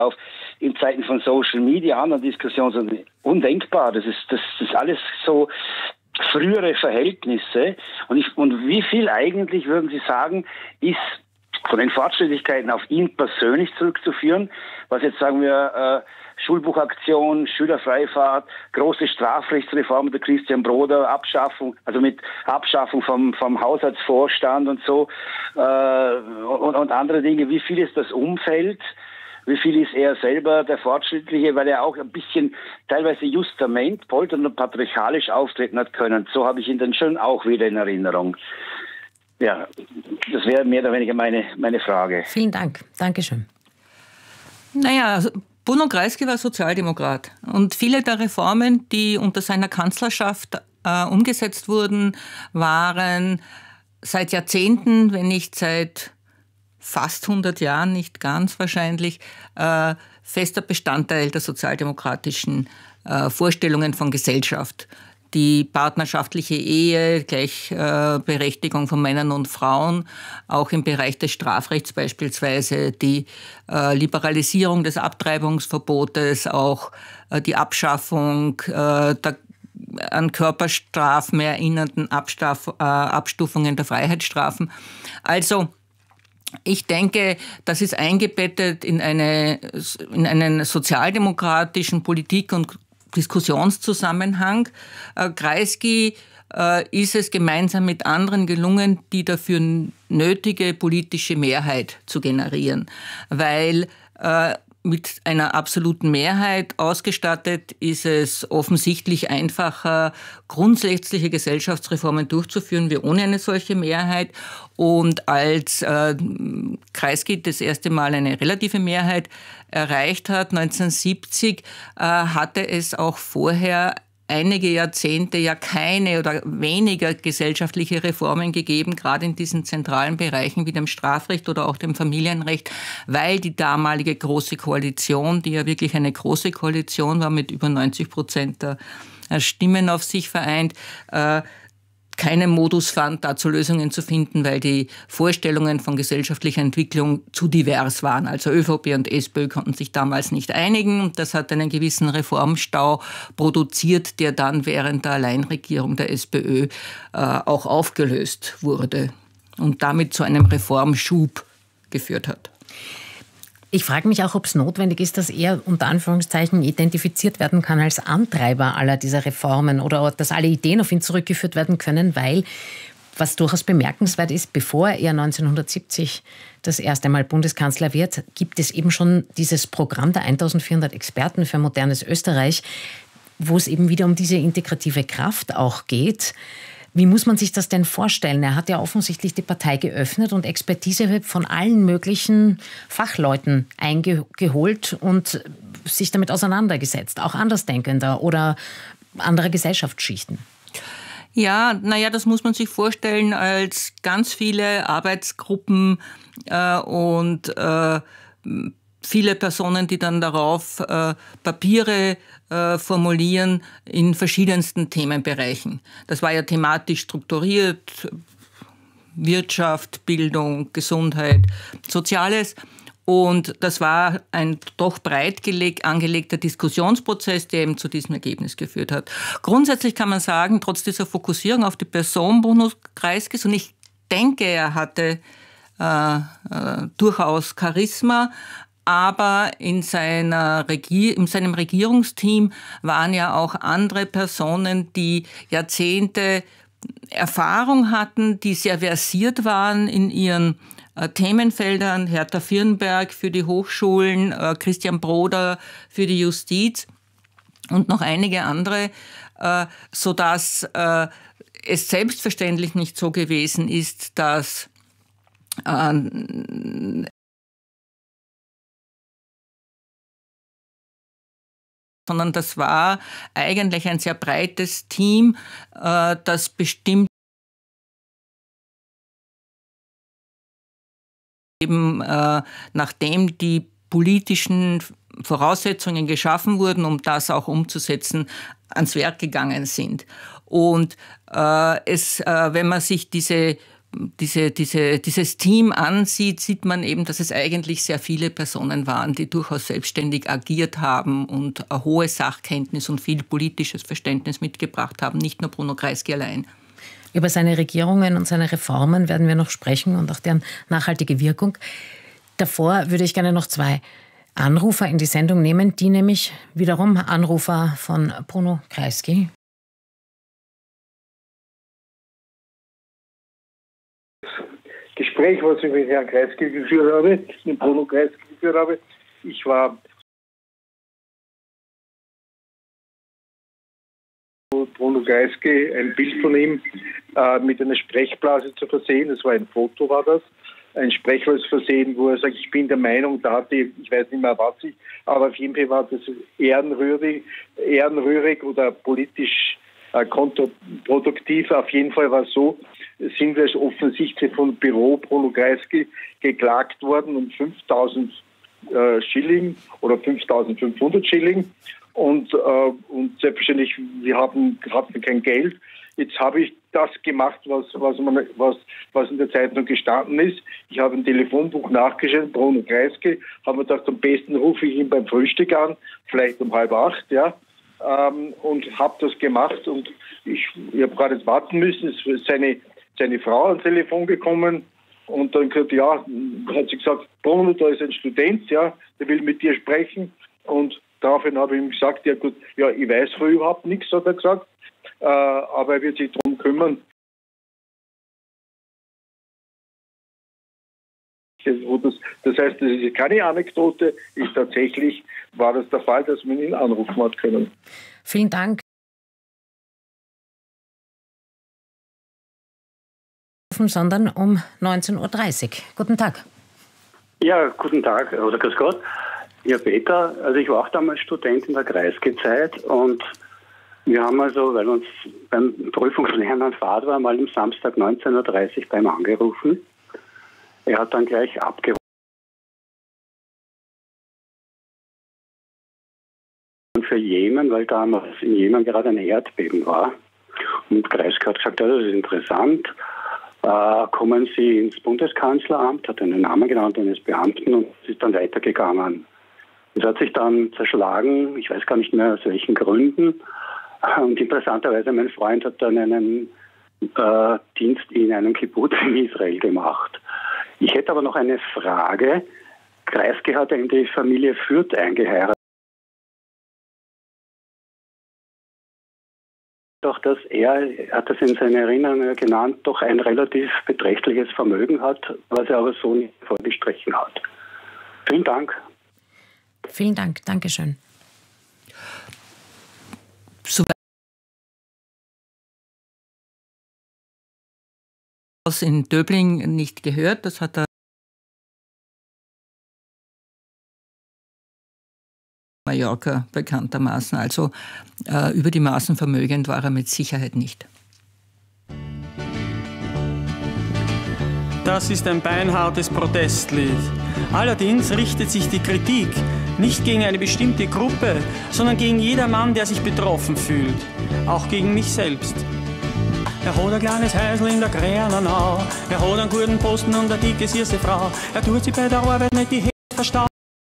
auf in Zeiten von Social Media, anderen Diskussionen, sind undenkbar. Das ist alles so frühere Verhältnisse. Und wie viel eigentlich, würden Sie sagen, ist von den Fortschrittlichkeiten auf ihn persönlich zurückzuführen, was jetzt, sagen wir, Schulbuchaktion, Schülerfreifahrt, große Strafrechtsreform der Christian Broda, Abschaffung vom Haushaltsvorstand und so, und andere Dinge. Wie viel ist das Umfeld? Wie viel ist er selber der Fortschrittliche, weil er auch ein bisschen teilweise justament, polternd und patriarchalisch auftreten hat können. So habe ich ihn dann schon auch wieder in Erinnerung. Ja, das wäre mehr oder weniger meine Frage. Vielen Dank. Dankeschön. Naja, Bruno Kreisky war Sozialdemokrat. Und viele der Reformen, die unter seiner Kanzlerschaft umgesetzt wurden, waren seit Jahrzehnten, wenn nicht seit fast 100 Jahren, nicht ganz wahrscheinlich, fester Bestandteil der sozialdemokratischen Vorstellungen von Gesellschaft. Die partnerschaftliche Ehe, Gleichberechtigung von Männern und Frauen, auch im Bereich des Strafrechts beispielsweise, die Liberalisierung des Abtreibungsverbotes, auch die Abschaffung der an Körperstrafen mehr erinnernden Abstufungen der Freiheitsstrafen. Also ich denke, das ist eingebettet in einen sozialdemokratischen Politik- und Diskussionszusammenhang. Kreisky ist es gemeinsam mit anderen gelungen, die dafür nötige politische Mehrheit zu generieren, weil mit einer absoluten Mehrheit ausgestattet ist es offensichtlich einfacher, grundsätzliche Gesellschaftsreformen durchzuführen, wie ohne eine solche Mehrheit. Und als Kreisky das erste Mal eine relative Mehrheit erreicht hat, 1970, hatte es auch vorher einige Jahrzehnte ja keine oder weniger gesellschaftliche Reformen gegeben, gerade in diesen zentralen Bereichen wie dem Strafrecht oder auch dem Familienrecht, weil die damalige Große Koalition, die ja wirklich eine große Koalition war mit über 90% der Stimmen auf sich vereint, keinen Modus fand, dazu Lösungen zu finden, weil die Vorstellungen von gesellschaftlicher Entwicklung zu divers waren. Also ÖVP und SPÖ konnten sich damals nicht einigen und das hat einen gewissen Reformstau produziert, der dann während der Alleinregierung der SPÖ auch aufgelöst wurde und damit zu einem Reformschub geführt hat. Ich frage mich auch, ob es notwendig ist, dass er unter Anführungszeichen identifiziert werden kann als Antreiber aller dieser Reformen oder dass alle Ideen auf ihn zurückgeführt werden können, weil, was durchaus bemerkenswert ist, bevor er 1970 das erste Mal Bundeskanzler wird, gibt es eben schon dieses Programm der 1400 Experten für modernes Österreich, wo es eben wieder um diese integrative Kraft auch geht. Wie muss man sich das denn vorstellen? Er hat ja offensichtlich die Partei geöffnet und Expertise von allen möglichen Fachleuten eingeholt und sich damit auseinandergesetzt, auch Andersdenkender oder anderer Gesellschaftsschichten. Ja, naja, das muss man sich vorstellen als ganz viele Arbeitsgruppen und viele Personen, die dann darauf Papiere formulieren in verschiedensten Themenbereichen. Das war ja thematisch strukturiert, Wirtschaft, Bildung, Gesundheit, Soziales. Und das war ein doch breit angelegter Diskussionsprozess, der eben zu diesem Ergebnis geführt hat. Grundsätzlich kann man sagen, trotz dieser Fokussierung auf die Person Bruno Kreiskys, und ich denke, er hatte durchaus Charisma, aber in seinem Regierungsteam waren ja auch andere Personen, die Jahrzehnte Erfahrung hatten, die sehr versiert waren in ihren Themenfeldern. Hertha Firnberg für die Hochschulen, Christian Broda für die Justiz und noch einige andere, sodass es selbstverständlich nicht so gewesen ist, dass sondern das war eigentlich ein sehr breites Team, das bestimmt eben nachdem die politischen Voraussetzungen geschaffen wurden, um das auch umzusetzen, ans Werk gegangen sind. Und wenn man sich diese dieses Team ansieht, sieht man eben, dass es eigentlich sehr viele Personen waren, die durchaus selbstständig agiert haben und eine hohe Sachkenntnis und viel politisches Verständnis mitgebracht haben, nicht nur Bruno Kreisky allein. Über seine Regierungen und seine Reformen werden wir noch sprechen und auch deren nachhaltige Wirkung. Davor würde ich gerne noch 2 Anrufer in die Sendung nehmen, die nämlich wiederum Anrufer von Bruno Kreisky. Gespräch, was ich mit Herrn Kreisky geführt habe, mit Bruno Kreisky geführt habe. Ich war Bruno Kreisky, ein Bild von ihm mit einer Sprechblase zu versehen. Das war ein Foto, war das. Ein Sprechblase versehen, wo er sagt, ich bin der Meinung, da hatte ich weiß nicht mehr was ich, aber auf jeden Fall war das ehrenrührig oder politisch kontraproduktiv. Auf jeden Fall war es so, sind wir offensichtlich vom Büro Bruno Kreisky geklagt worden um 5.000 Schilling oder 5.500 Schilling und selbstverständlich, wir hatten kein Geld. Jetzt habe ich das gemacht, was in der Zeitung gestanden ist. Ich habe ein Telefonbuch nachgeschaut, Bruno Kreisky, habe mir gedacht, am besten rufe ich ihn beim Frühstück an, vielleicht um 7:30, ja. Und habe das gemacht und ich habe gerade jetzt warten müssen. Es ist seine Frau ans Telefon gekommen und dann hat sie gesagt, Bruno, da ist ein Student, ja, der will mit dir sprechen. Und daraufhin habe ich ihm gesagt, ja gut, ja, ich weiß früher überhaupt nichts, hat er gesagt, aber er wird sich darum kümmern. Das heißt, das ist keine Anekdote, war das der Fall, dass man ihn anrufen hat können. Vielen Dank. Sondern um 19:30 Uhr. Guten Tag. Ja, guten Tag oder grüß Gott. Ja, Peter, also ich war auch damals Student in der Kreisky-Zeit und wir haben also, weil uns beim Prüfungslernen Fahrt war, mal am Samstag 19:30 Uhr beim angerufen. Er hat dann gleich abgeholt. Und für Jemen, weil damals in Jemen gerade ein Erdbeben war. Und Kreisky hat gesagt, ja, das ist interessant. Kommen Sie ins Bundeskanzleramt, hat einen Namen genannt eines Beamten und es ist dann weitergegangen. Es hat sich dann zerschlagen, ich weiß gar nicht mehr aus welchen Gründen. Und interessanterweise, mein Freund hat dann einen Dienst in einem Kibbutz in Israel gemacht. Ich hätte aber noch eine Frage. Kreisky hat in die Familie Fürth eingeheiratet. Doch, dass er hat das in seiner Erinnerung genannt, doch ein relativ beträchtliches Vermögen hat, was er aber so nicht vorgestrichen hat. Vielen Dank. Vielen Dank, Dankeschön. In Döbling nicht gehört, das hat er Mallorca bekanntermaßen, also über die Maßen vermögend war er mit Sicherheit nicht. Das ist ein beinhartes Protestlied. Allerdings richtet sich die Kritik nicht gegen eine bestimmte Gruppe, sondern gegen jedermann, der sich betroffen fühlt. Auch gegen mich selbst. Er hat ein kleines Häusl in der Krähenau. Er hat einen guten Posten und eine dicke, süße Frau. Er tut sich bei der Arbeit nicht die Hände verstauen.